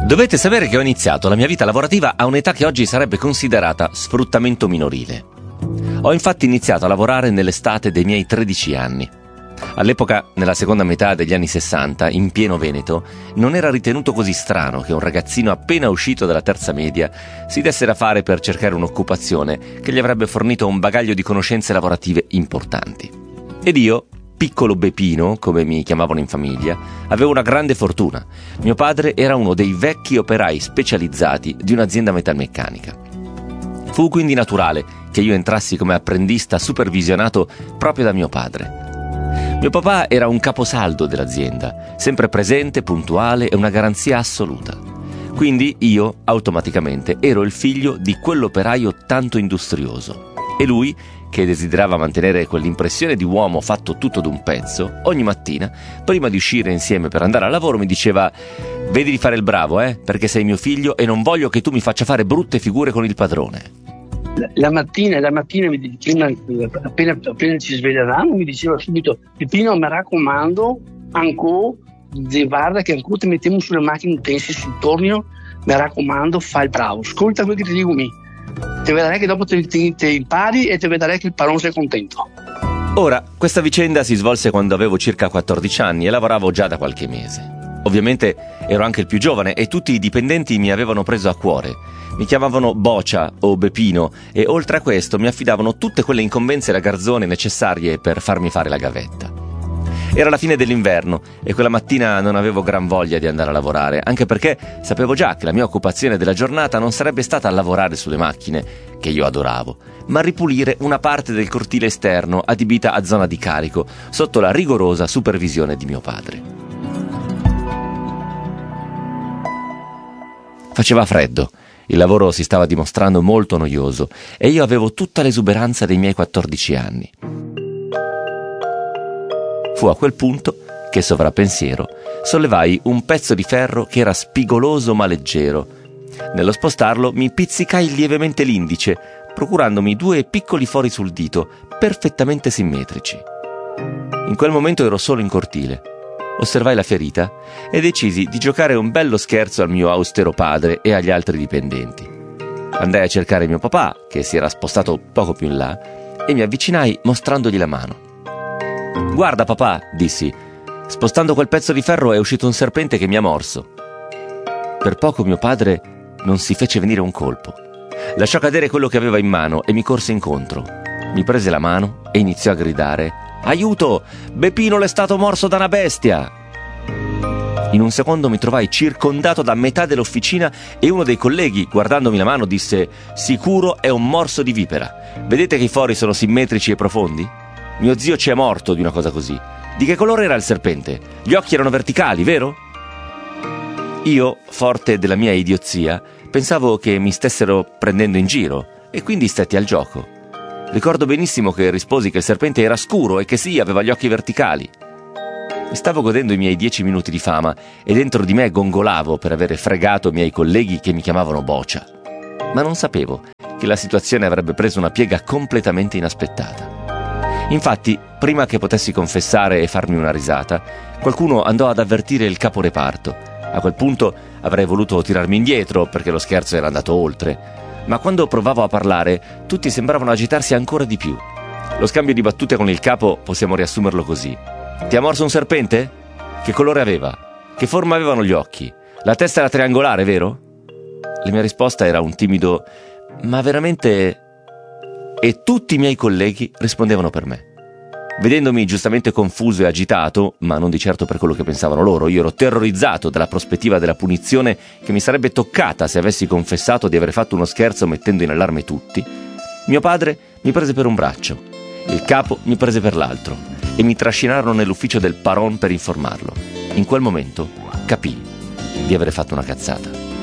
Dovete sapere che ho iniziato la mia vita lavorativa a un'età che oggi sarebbe considerata sfruttamento minorile. Ho infatti iniziato a lavorare nell'estate dei miei 13 anni. All'epoca, nella seconda metà degli anni 60, in pieno Veneto, non era ritenuto così strano che un ragazzino appena uscito dalla terza media si desse da fare per cercare un'occupazione che gli avrebbe fornito un bagaglio di conoscenze lavorative importanti. Ed io, piccolo Bepino, come mi chiamavano in famiglia, avevo una grande fortuna. Mio padre era uno dei vecchi operai specializzati di un'azienda metalmeccanica. Fu quindi naturale che io entrassi come apprendista supervisionato proprio da mio padre. Mio papà era un caposaldo dell'azienda, sempre presente, puntuale e una garanzia assoluta. Quindi io, automaticamente, ero il figlio di quell'operaio tanto industrioso. E lui, che desiderava mantenere quell'impressione di uomo fatto tutto d'un pezzo, ogni mattina, prima di uscire insieme per andare al lavoro, mi diceva: «Vedi di fare il bravo, perché sei mio figlio e non voglio che tu mi faccia fare brutte figure con il padrone». La mattina mi diceva, appena ci svegliavamo, mi diceva subito: «Pipino, mi raccomando, ancora, guarda che ancora ti mettiamo sulle macchine pensi sul tornio, mi raccomando, fai il bravo, ascolta quello che ti dico mi. Ti vedrai che dopo ti impari e ti vedrai che il padrone sei contento». Ora, questa vicenda si svolse quando avevo circa 14 anni e lavoravo già da qualche mese. Ovviamente ero anche il più giovane e tutti i dipendenti mi avevano preso a cuore. Mi chiamavano Bocia o Bepino e oltre a questo mi affidavano tutte quelle incombenze da garzone necessarie per farmi fare la gavetta. Era la fine dell'inverno e quella mattina non avevo gran voglia di andare a lavorare, anche perché sapevo già che la mia occupazione della giornata non sarebbe stata a lavorare sulle macchine, che io adoravo, ma a ripulire una parte del cortile esterno adibita a zona di carico, sotto la rigorosa supervisione di mio padre. Faceva freddo. Il lavoro si stava dimostrando molto noioso e io avevo tutta l'esuberanza dei miei 14 anni. Fu a quel punto che, sovrappensiero, sollevai un pezzo di ferro che era spigoloso ma leggero. Nello spostarlo mi pizzicai lievemente l'indice, procurandomi 2 piccoli fori sul dito, perfettamente simmetrici. In quel momento ero solo in cortile. Osservai la ferita e decisi di giocare un bello scherzo al mio austero padre e agli altri dipendenti. Andai a cercare mio papà, che si era spostato poco più in là, e mi avvicinai mostrandogli la mano. «Guarda papà», dissi, «spostando quel pezzo di ferro è uscito un serpente che mi ha morso». Per poco mio padre non si fece venire un colpo. Lasciò cadere quello che aveva in mano e mi corse incontro. Mi prese la mano e iniziò a gridare: «Aiuto! Bepino l'è stato morso da una bestia!» In un secondo mi trovai circondato da metà dell'officina e uno dei colleghi, guardandomi la mano, disse: «Sicuro è un morso di vipera. Vedete che i fori sono simmetrici e profondi? Mio zio ci è morto di una cosa così. Di che colore era il serpente? Gli occhi erano verticali, vero?» Io, forte della mia idiozia, pensavo che mi stessero prendendo in giro e quindi stetti al gioco. Ricordo benissimo che risposi che il serpente era scuro e che sì, aveva gli occhi verticali. Mi stavo godendo i miei 10 minuti di fama e dentro di me gongolavo per avere fregato i miei colleghi che mi chiamavano Bocia. Ma non sapevo che la situazione avrebbe preso una piega completamente inaspettata. Infatti, prima che potessi confessare e farmi una risata, qualcuno andò ad avvertire il caporeparto. A quel punto avrei voluto tirarmi indietro perché lo scherzo era andato oltre. Ma quando provavo a parlare, tutti sembravano agitarsi ancora di più. Lo scambio di battute con il capo possiamo riassumerlo così: «Ti ha morso un serpente? Che colore aveva? Che forma avevano gli occhi? La testa era triangolare, vero?» La mia risposta era un timido «Ma veramente?» E tutti i miei colleghi rispondevano per me. Vedendomi giustamente confuso e agitato, ma non di certo per quello che pensavano loro, io ero terrorizzato dalla prospettiva della punizione che mi sarebbe toccata se avessi confessato di aver fatto uno scherzo mettendo in allarme tutti. Mio padre mi prese per un braccio, il capo mi prese per l'altro e mi trascinarono nell'ufficio del Paron per informarlo. In quel momento capii di aver fatto una cazzata.